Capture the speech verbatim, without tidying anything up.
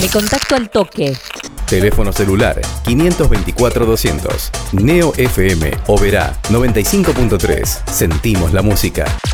Te contacto al toque. Teléfono celular quinientos veinticuatro doscientos. Neo F M Oberá noventa y cinco punto tres. Sentimos la música.